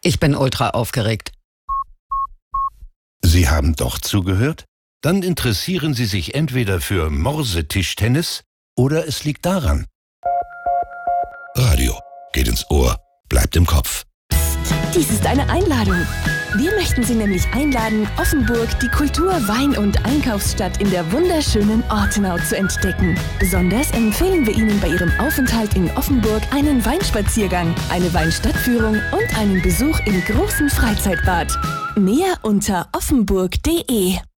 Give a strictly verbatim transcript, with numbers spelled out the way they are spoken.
Ich bin ultra aufgeregt. Sie haben doch zugehört? Dann interessieren Sie sich entweder für Morsetischtennis oder es liegt daran. Radio geht ins Ohr, bleibt im Kopf. Dies ist eine Einladung. Wir möchten Sie nämlich einladen, Offenburg, die Kultur-, Wein- und Einkaufsstadt in der wunderschönen Ortenau zu entdecken. Besonders empfehlen wir Ihnen bei Ihrem Aufenthalt in Offenburg einen Weinspaziergang, eine Weinstadtführung und einen Besuch im großen Freizeitbad. Mehr unter offenburg punkt de.